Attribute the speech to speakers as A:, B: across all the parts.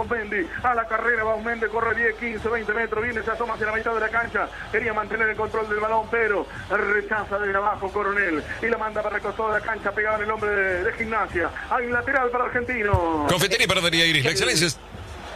A: Osmendi. A la carrera va Osmendi, corre 10, 15, 20 metros. Viene, se asoma hacia la mitad de la cancha. Quería mantener el control del balón, pero rechaza desde abajo Coronel. Y la manda para el costado de la cancha, pegada en el hombre de Gimnasia. Hay lateral para Argentino.
B: Confitería y Panadería Iris. La excelencia es...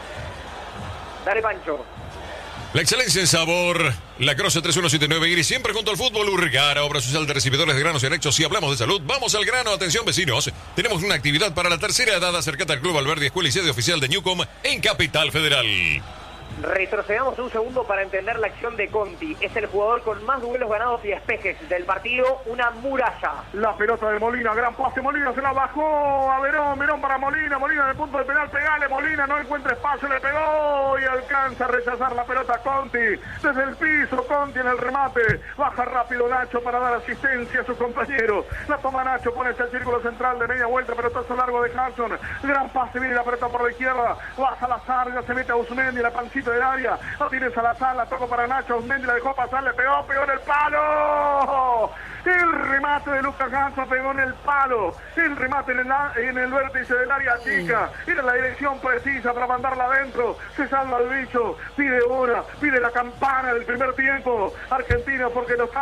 C: Dale, Pancho.
B: La excelencia en sabor, la Croce 3179 Iris, siempre junto al fútbol. Urgara, obra social de recibidores de granos y anexos. Si hablamos de salud, vamos al grano. Atención, vecinos, tenemos una actividad para la tercera edad. Acércate al Club Alberdi, escuela y sede oficial de Newcom en Capital Federal.
C: Retrocedamos un segundo para entender la acción de Conti. Es el jugador con más duelos ganados y despejes del partido, una muralla.
A: La pelota de Molina, gran pase, Molina se la bajó a Verón, Verón para Molina, Molina en el punto de penal, pegale, Molina no encuentra espacio, le pegó y alcanza a rechazar la pelota Conti. Desde el piso, Conti en el remate, baja rápido Nacho para dar asistencia a su compañero. La toma Nacho, pone el círculo central de media vuelta, pelotazo largo de Hanson. Gran pase, viene la pelota por la izquierda, baja la Salazar, se mete a Usmendi, la pancita del área, no tiene Salazar, la toca para Nacho, Osmendi la dejó pasar, le pegó en el palo. El remate de Lucas Ganso pegó en el palo. El remate en el vértice del área chica. Era la dirección precisa para mandarla adentro. Se salva el bicho. Pide hora. Pide la campana del primer tiempo. Argentina porque lo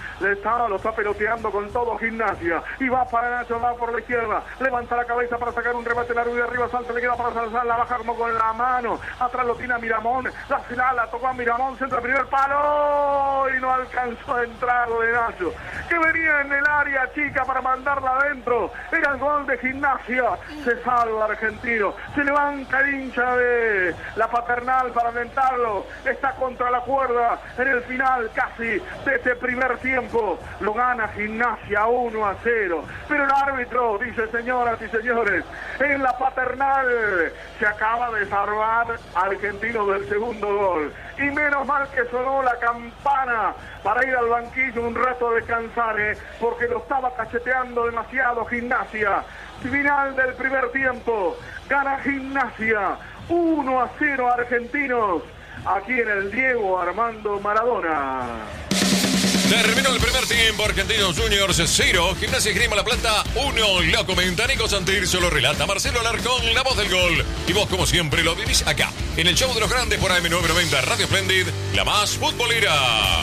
A: está peloteando con todo Gimnasia. Y va para Nacho, va por la izquierda. Levanta la cabeza para sacar un remate largo y de arriba salta, le queda para Salazar. La baja como con la mano. Atrás lo tiene a Miramón. La tocó a Miramón. Centro al primer palo. Y no alcanzó a entrar de Nacho, que venía en el área chica para mandarla adentro. Era el gol de Gimnasia. Se salva Argentino. Se levanta el hincha de la Paternal para alentarlo. Está contra la cuerda en el final casi de este primer tiempo. Lo gana Gimnasia 1-0. Pero el árbitro dice: señoras y señores, en la Paternal se acaba de salvar Argentino del segundo gol. Y menos mal que sonó la campana para ir al banquillo un rato a descansar, porque lo estaba cacheteando demasiado Gimnasia. Final del primer tiempo, gana Gimnasia 1-0 Argentinos, aquí en el Diego Armando Maradona.
B: Terminó el primer tiempo, Argentinos Juniors 0, Gimnasia Esgrima La Plata 1. Lo comenta Nico Santirso, lo relata Marcelo Alarcón, la voz del gol. Y vos, como siempre, lo vivís acá, en el show de los grandes por AM990 Radio Splendid, la más futbolera.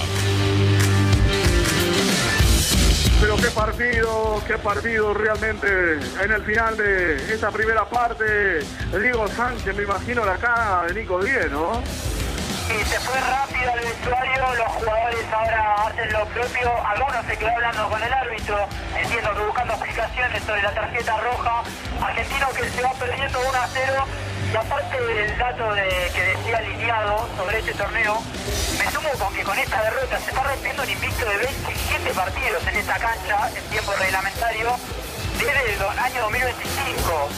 A: Pero qué partido realmente en el final de esta primera parte. Diego Sánchez, me imagino la cara de Nico Díez, ¿no?
D: Y se fue rápido al vestuario, los jugadores ahora hacen lo propio, algunos se quedó hablando con el árbitro, entiendo que buscando explicaciones sobre la tarjeta roja. Argentino que se va perdiendo 1-0, y aparte del dato que decía alineado sobre este torneo, me sumo con que con esta derrota se está rompiendo un invicto de 27 partidos en esta cancha en tiempo reglamentario desde el año 2025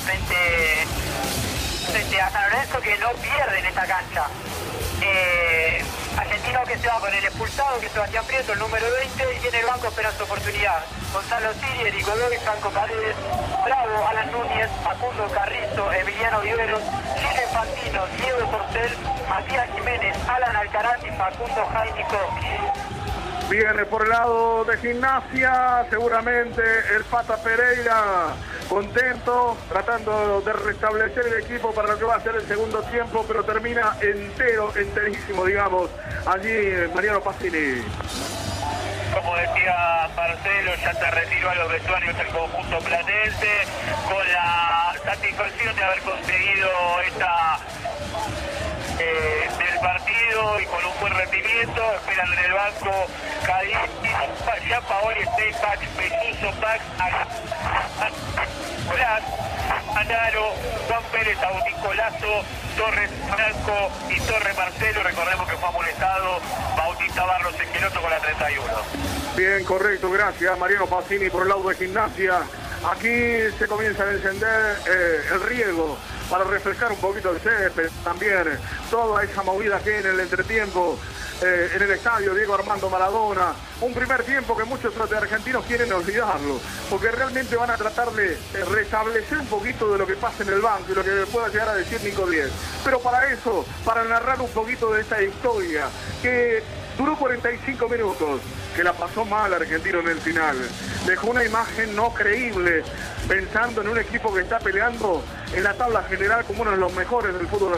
D: frente a San Lorenzo, que no pierde en esta cancha. Argentino que se va con el expulsado, que es Sebastián Prieto, el número 20, y en el banco espera su oportunidad. Gonzalo Siri, Eric Godoy, Franco Paredes, Bravo, Alan Núñez, Facundo Carrizo, Emiliano Viveros, Gil Infantino, Diego Porcel, Matías Jiménez, Alan Alcaraz y Facundo Jainico.
A: Viene por el lado de Gimnasia, seguramente el Pata Pereira, contento, tratando de restablecer el equipo para lo que va a ser el segundo tiempo, pero termina enterísimo, digamos, allí Mariano Pacini.
D: Como decía Marcelo, ya se retiró a los vestuarios el conjunto platense, con la satisfacción de haber conseguido esta del partido y con un buen rendimiento. Esperan en el banco Cádiz, ya Paoli, Steinbach, Pesuso, Pax, Blas, Anaro, Juan Pérez, Agustín Colazo, Torres Franco y Torre Marcelo. Recordemos que fue amonestado Bautista Barros Esqueloto con la 31.
A: Bien, correcto, gracias Mariano Pacini por el lado de Gimnasia. Aquí se comienza a encender el riego para refrescar un poquito el césped, también toda esa movida que hay en el entretiempo en el estadio Diego Armando Maradona. Un primer tiempo que muchos de argentinos quieren olvidarlo, porque realmente van a tratar de restablecer un poquito de lo que pasa en el banco y lo que pueda llegar a decir Nico Díez. Pero para eso, para narrar un poquito de esta historia que duró 45 minutos, que la pasó mal Argentino en el final. Dejó una imagen no creíble, pensando en un equipo que está peleando en la tabla general como uno de los mejores del fútbol